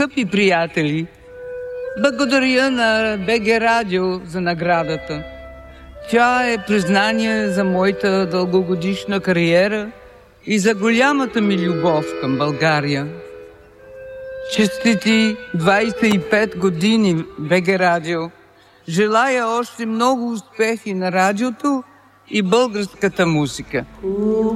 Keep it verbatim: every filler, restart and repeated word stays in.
Скъпи приятели, благодаря на БГ Радио за наградата. Тя е признание за моята дългогодишна кариера и за голямата ми любов към България. Честити двайсет и пет години БГ Радио. Желая още много успехи на радиото и българската музика.